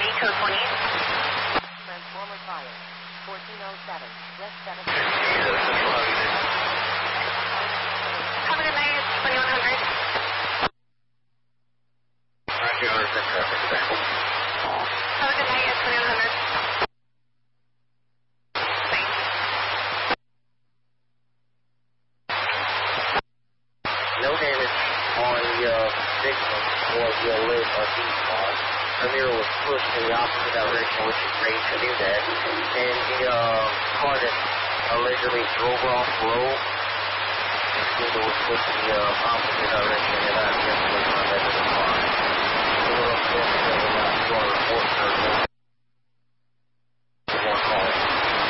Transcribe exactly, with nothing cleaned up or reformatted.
twenty, code twenty. Transformer fire. fourteen oh seven. West seven. Coming in there, twenty-one hundred. Roger, understand traffic. Have a good night, it's twenty-one hundred. Thanks. No damage on your signal or your lid or D-spot. The mirror was pushed in the opposite direction, which is great to do that. And the uh, car that allegedly drove off road, the scooter was pushed in the uh, opposite direction, and I definitely not that to the car. So we're upset because we're not going to report